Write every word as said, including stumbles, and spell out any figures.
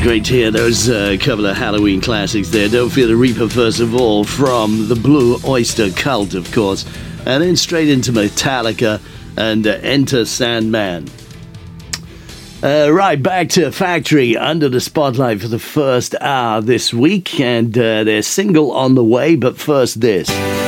Great to hear those uh, couple of Halloween classics there. Don't Fear the Reaper, first of all, from the Blue Oyster Cult, of course. And then straight into Metallica and uh, Enter Sandman. Uh, right, back to Factory, under the spotlight for the first hour this week. And uh, their single on the way, but first this.